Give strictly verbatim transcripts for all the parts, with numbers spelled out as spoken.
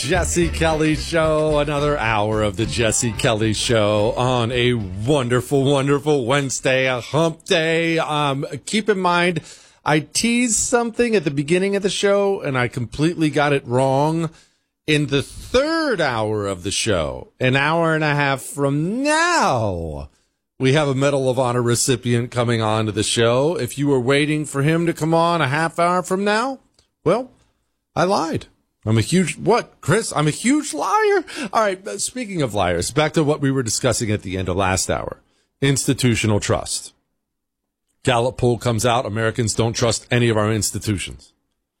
Jesse Kelly Show, another hour of the Jesse Kelly Show on a wonderful, wonderful Wednesday, a hump day. Um, keep in mind, I teased something at the beginning of the show, and I completely got it wrong. In the third hour of the show, an hour and a half from now, we have a Medal of Honor recipient coming on to the show. If you were waiting for him to come on a half hour from now, well, I lied. I'm a huge, what, Chris? I'm a huge liar? All right, speaking of liars, back to what we were discussing at the end of last hour. Institutional trust. Gallup poll comes out. Americans don't trust any of our institutions.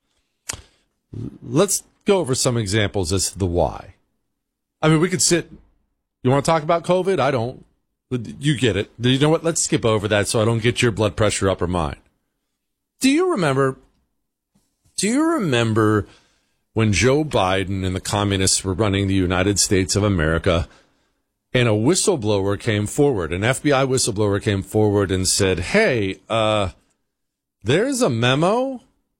Let's go over some examples as to the why. I mean, we could sit. You want to talk about COVID? I don't. You get it. You know what? Let's skip over that so I don't get your blood pressure up or mine. Do you remember? Do you remember when Joe Biden and the communists were running the United States of America, and a whistleblower came forward, an F B I whistleblower came forward and said, hey, uh, there's a memo,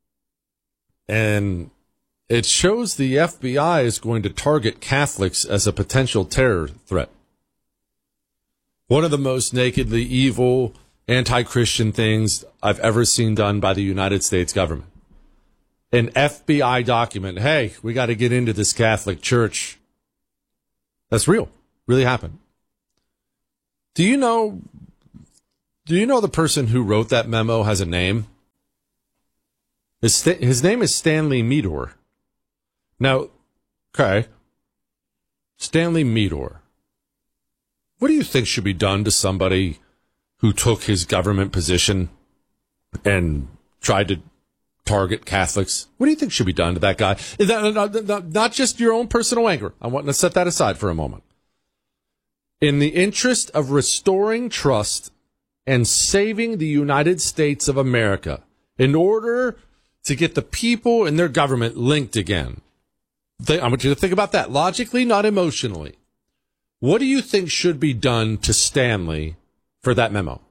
and it shows the F B I is going to target Catholics as a potential terror threat. One of the most nakedly evil, anti-Christian things I've ever seen done by the United States government. An F B I document. Hey, we got to get into this Catholic Church. That's real. Really happened. Do you know, do you know the person who wrote that memo has a name? His, his name is Stanley Meador. Now, okay, Stanley Meador. What do you think should be done to somebody who took his government position and tried to target Catholics? What do you think should be done to that guy? Is that, not, not, not just your own personal anger. I want to set that aside for a moment. In the interest of restoring trust and saving the United States of America, in order to get the people and their government linked again, they, I want you to think about that logically, not emotionally. What do you think should be done to Stanley for that memo?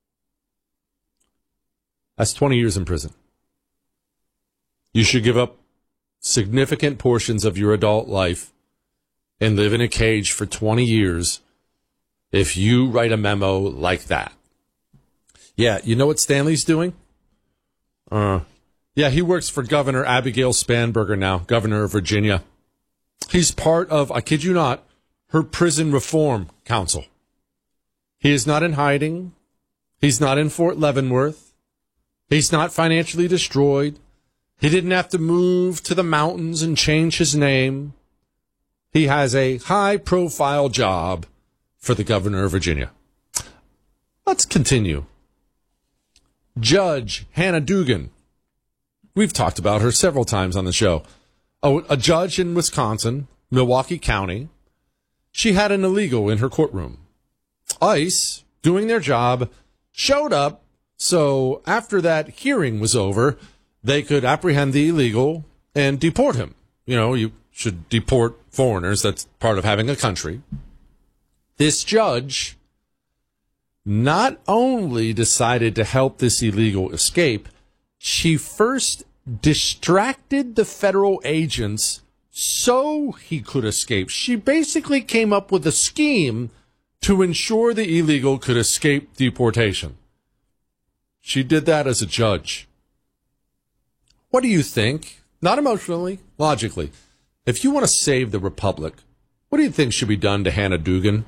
That's twenty years in prison. You should give up significant portions of your adult life and live in a cage for twenty years if you write a memo like that. Yeah, you know what Stanley's doing? Uh, yeah, he works for Governor Abigail Spanberger now, governor of Virginia. He's part of, I kid you not, her prison reform council. He is not in hiding. He's not in Fort Leavenworth. He's not financially destroyed. He didn't have to move to the mountains and change his name. He has a high-profile job for the governor of Virginia. Let's continue. Judge Hannah Duggan. We've talked about her several times on the show. Oh, a judge in Wisconsin, Milwaukee County. She had an illegal in her courtroom. ICE, doing their job, showed up, so after that hearing was over, they could apprehend the illegal and deport him. You know, you should deport foreigners. That's part of having a country. This judge not only decided to help this illegal escape, she first distracted the federal agents so he could escape. She basically came up with a scheme to ensure the illegal could escape deportation. She did that as a judge. What do you think? Not emotionally, logically. If you want to save the republic, what do you think should be done to Hannah Duggan?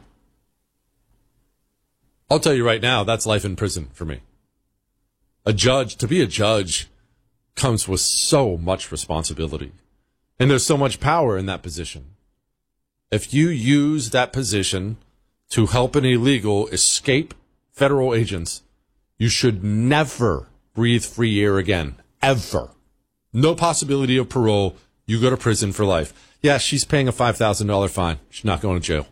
I'll tell you right now, that's life in prison for me. A judge, to be a judge, comes with so much responsibility. And there's so much power in that position. If you use that position to help an illegal escape federal agents, you should never breathe free air again. Ever. No possibility of parole. You go to prison for life. Yeah, she's paying a five thousand dollars fine. She's not going to jail.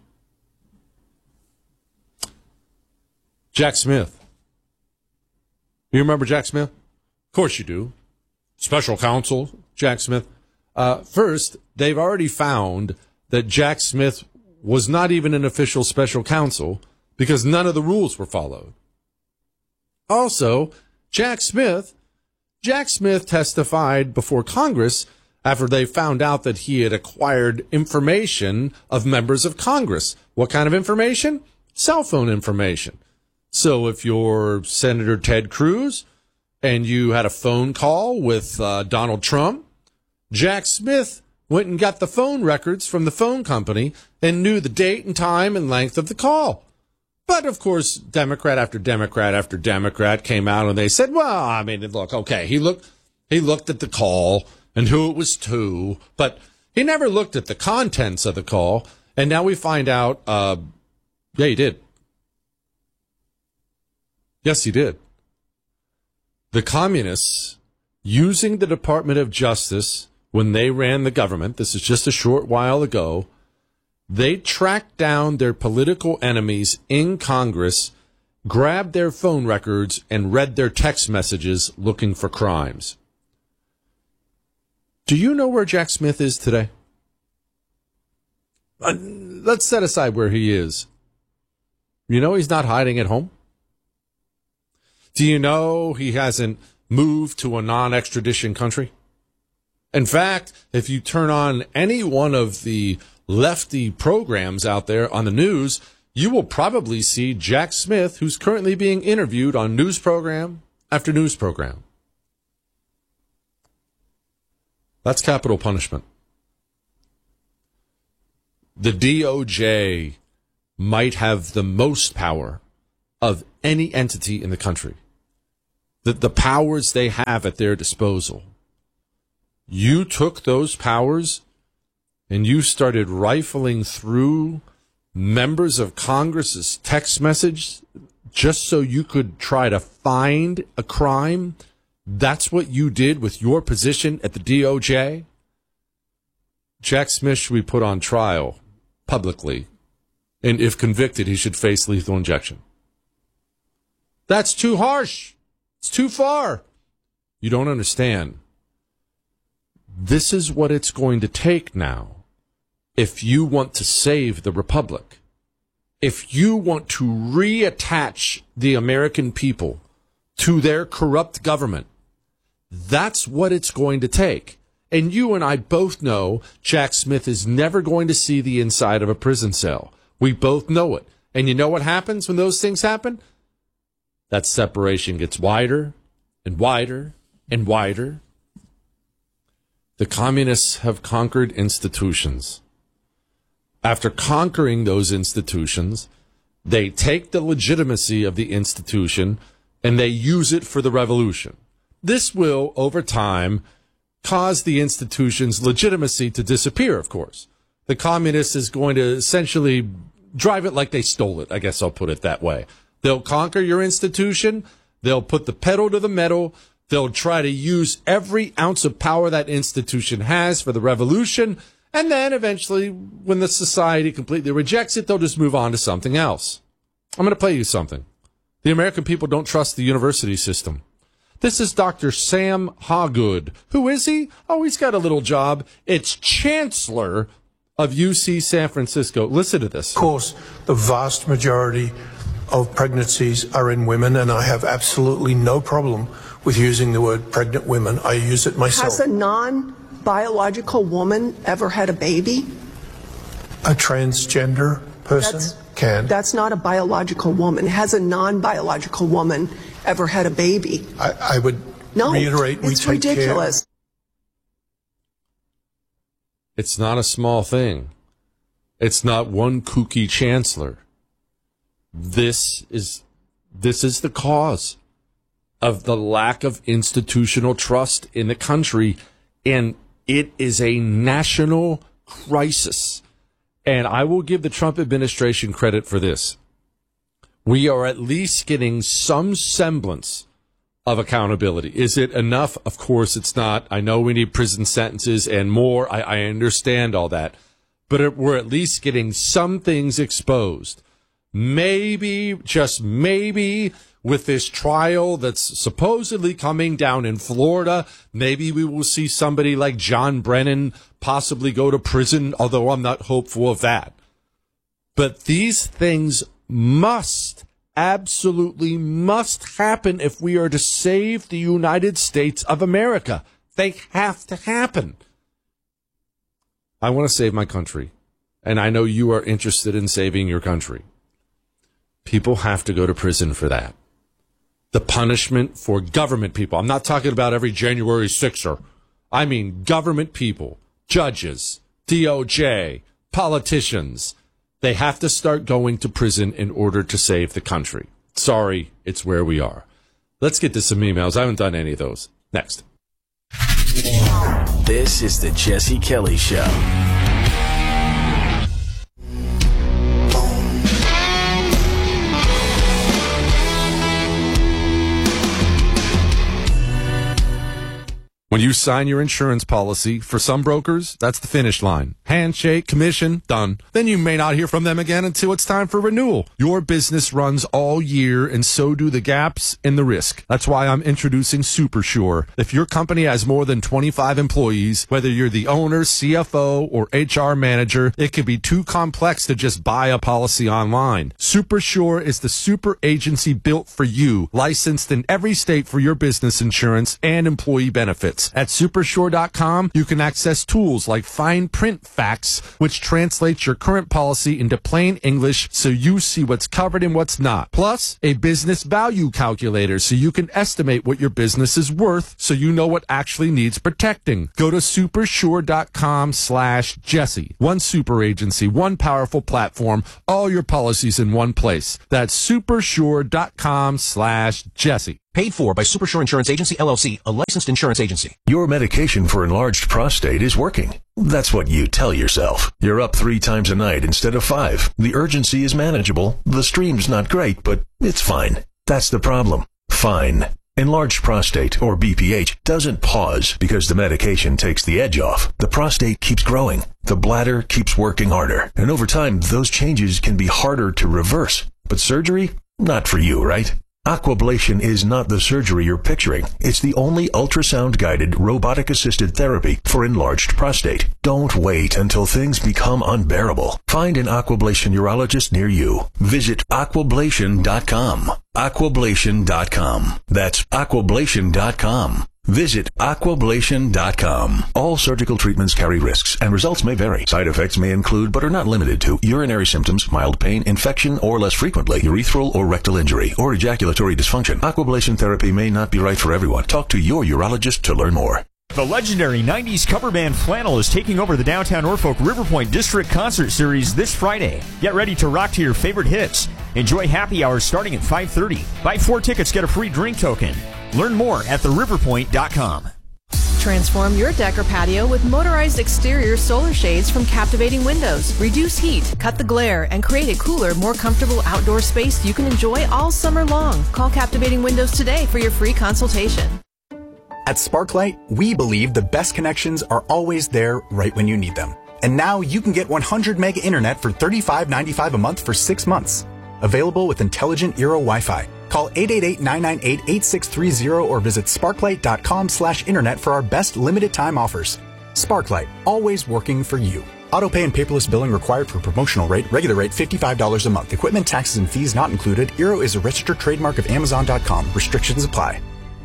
Jack Smith. You remember Jack Smith? Of course you do. Special counsel, Jack Smith. Uh, first, they've already found that Jack Smith was not even an official special counsel because none of the rules were followed. Also, Jack Smith, Jack Smith testified before Congress after they found out that he had acquired information of members of Congress. What kind of information? Cell phone information. So if you're Senator Ted Cruz and you had a phone call with uh, Donald Trump, Jack Smith went and got the phone records from the phone company and knew the date and time and length of the call. But, of course, Democrat after Democrat after Democrat came out and they said, well, I mean, look, okay, he looked, he looked at the call and who it was to, but he never looked at the contents of the call. And now we find out, uh, yeah, he did. Yes, he did. The communists, using the Department of Justice when they ran the government, this is just a short while ago, they tracked down their political enemies in Congress, grabbed their phone records, and read their text messages looking for crimes. Do you know where Jack Smith is today? Uh, let's set aside where he is. You know he's not hiding at home? Do you know he hasn't moved to a non-extradition country? In fact, if you turn on any one of the lefty programs out there on the news, you will probably see Jack Smith, who's currently being interviewed on news program after news program. That's capital punishment. The D O J might have the most power of any entity in the country. The, the powers they have at their disposal. You took those powers and you started rifling through members of Congress's text message just so you could try to find a crime. That's what you did with your position at the D O J? Jack Smith should be put on trial publicly, and if convicted, he should face lethal injection. That's too harsh. It's too far. You don't understand. This is what it's going to take now if you want to save the republic. If you want to reattach the American people to their corrupt government, that's what it's going to take. And you and I both know Jack Smith is never going to see the inside of a prison cell. We both know it. And you know what happens when those things happen? That separation gets wider and wider and wider. The communists have conquered institutions. After conquering those institutions, they take the legitimacy of the institution and they use it for the revolution. This will, over time, cause the institution's legitimacy to disappear, of course. The communist is going to essentially drive it like they stole it. I guess I'll put it that way. They'll conquer your institution. They'll put the pedal to the metal. They'll try to use every ounce of power that institution has for the revolution. And then eventually, when the society completely rejects it, they'll just move on to something else. I'm going to play you something. The American people don't trust the university system. This is Doctor Sam Hawgood. Who is he? Oh, he's got a little job. It's Chancellor of U C San Francisco. Listen to this. Of course, the vast majority of pregnancies are in women, and I have absolutely no problem with using the word pregnant women. I use it myself. Has a non-biological woman ever had a baby? A transgender person That's, can. That's not a biological woman. Has a non-biological woman ever had a baby? I, I would no, reiterate, we it's take ridiculous. care. It's not a small thing. It's not one kooky chancellor. This is this is the cause of the lack of institutional trust in the country, and it is a national crisis. And I will give the Trump administration credit for this. We are at least getting some semblance of accountability. Is it enough? Of course it's not. I know we need prison sentences and more. I, I understand all that. But it, we're at least getting some things exposed. Maybe, just maybe, with this trial that's supposedly coming down in Florida, maybe we will see somebody like John Brennan possibly go to prison, although I'm not hopeful of that. But these things must, absolutely must happen if we are to save the United States of America. They have to happen. I want to save my country, and I know you are interested in saving your country. People have to go to prison for that. The punishment for government people. I'm not talking about every January sixer. I mean government people, judges, D O J, politicians. They have to start going to prison in order to save the country. Sorry, it's where we are. Let's get to some emails. I haven't done any of those. Next. This is the Jesse Kelly Show. When you sign your insurance policy, for some brokers, that's the finish line. Handshake, commission, done. Then you may not hear from them again until it's time for renewal. Your business runs all year, and so do the gaps and the risk. That's why I'm introducing SuperSure. If your company has more than twenty-five employees, whether you're the owner, C F O, or H R manager, it can be too complex to just buy a policy online. SuperSure is the super agency built for you, licensed in every state for your business insurance and employee benefits. At supersure dot com, you can access tools like fine print facts, which translates your current policy into plain English so you see what's covered and what's not. Plus, a business value calculator so you can estimate what your business is worth so you know what actually needs protecting. Go to supersure dot com slash Jesse. One super agency, one powerful platform, all your policies in one place. That's supersure dot com slash Jesse. Paid for by SuperSure Insurance Agency, L L C, a licensed insurance agency. Your medication for enlarged prostate is working. That's what you tell yourself. You're up three times a night instead of five. The urgency is manageable. The stream's not great, but it's fine. That's the problem. Fine. Enlarged prostate, or B P H, doesn't pause because the medication takes the edge off. The prostate keeps growing. The bladder keeps working harder. And over time, those changes can be harder to reverse. But surgery? Not for you, right? Aquablation is not the surgery you're picturing. It's the only ultrasound-guided, robotic-assisted therapy for enlarged prostate. Don't wait until things become unbearable. Find an Aquablation urologist near you. Visit aquablation dot com. aquablation dot com. That's aquablation dot com. Visit aquablation dot com. All surgical treatments carry risks, and results may vary. Side effects may include, but are not limited to, urinary symptoms, mild pain, infection, or less frequently, urethral or rectal injury, or ejaculatory dysfunction. Aquablation therapy may not be right for everyone. Talk to your urologist to learn more. The legendary nineties cover band Flannel is taking over the downtown Norfolk River Point District Concert Series this Friday. Get ready to rock to your favorite hits. Enjoy happy hours starting at five thirty. Buy four tickets, get a free drink token. Learn more at the river point dot com. Transform your deck or patio with motorized exterior solar shades from Captivating Windows. Reduce heat, cut the glare, and create a cooler, more comfortable outdoor space you can enjoy all summer long. Call Captivating Windows today for your free consultation. At Sparklight, we believe the best connections are always there right when you need them. And now you can get one hundred meg internet for thirty-five ninety-five a month for six months. Available with intelligent Eero Wi-Fi. Call eight eight eight, nine nine eight, eight six three zero or visit sparklight dot com slash internet for our best limited time offers. Sparklight, always working for you. Autopay and paperless billing required for promotional rate. Regular rate fifty-five dollars a month. Equipment, taxes, and fees not included. Eero is a registered trademark of amazon dot com. Restrictions apply.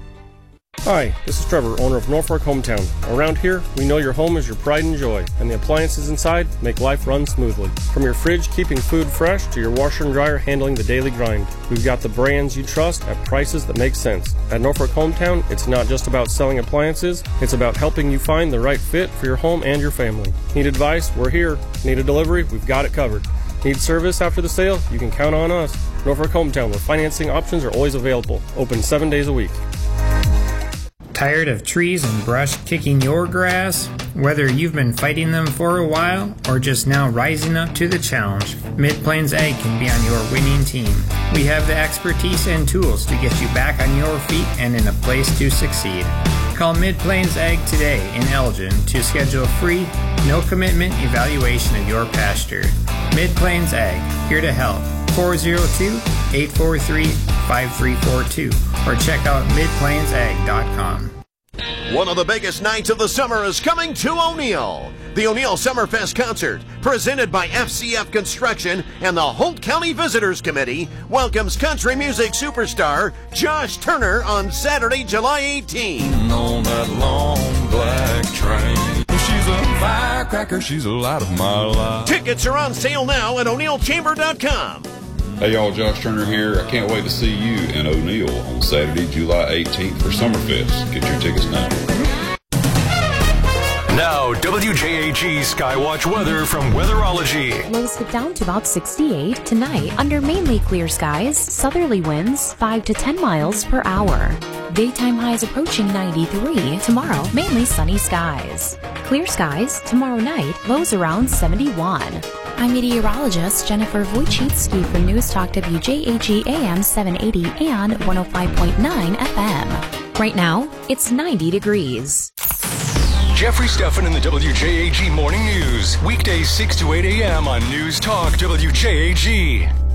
Hi, this is Trevor, owner of Norfolk Hometown. Around here, we know your home is your pride and joy, and the appliances inside make life run smoothly. From your fridge keeping food fresh to your washer and dryer handling the daily grind, we've got the brands you trust at prices that make sense. At Norfolk Hometown, it's not just about selling appliances, it's about helping you find the right fit for your home and your family. Need advice? We're here. Need a delivery? We've got it covered. Need service after the sale? You can count on us. Norfolk Hometown, where financing options are always available. Open seven days a week. Tired of trees and brush kicking your grass? Whether you've been fighting them for a while or just now rising up to the challenge, Mid-Plains Ag can be on your winning team. We have the expertise and tools to get you back on your feet and in a place to succeed. Call Mid-Plains Ag today in Elgin to schedule a free, no-commitment evaluation of your pasture. Mid-Plains Ag, here to help. four oh two, eight four three, five three four two or check out mid plains ag dot com. One of the biggest nights of the summer is coming to O'Neill. The O'Neill Summerfest Concert, presented by F C F Construction and the Holt County Visitors Committee, welcomes country music superstar Josh Turner on Saturday, July eighteenth. On that long black train, she's a firecracker, she's a light of my life. Tickets are on sale now at O'Neill Chamber dot com. Hey y'all, Josh Turner here. I can't wait to see you in O'Neill on Saturday, July eighteenth for Summerfest. Get your tickets now. Now, W J A G Skywatch weather from Weatherology. Lows get down to about sixty-eight tonight under mainly clear skies, southerly winds five to ten miles per hour. Daytime highs approaching ninety-three. Tomorrow, mainly sunny skies. Clear skies tomorrow night, lows around seventy-one. I'm meteorologist Jennifer Wojcicki from News Talk W J A G A M seven eighty and one oh five point nine F M. Right now, it's ninety degrees. Jeffrey Steffen in the W J A G Morning News. Weekdays six to eight a.m. on News Talk W J A G.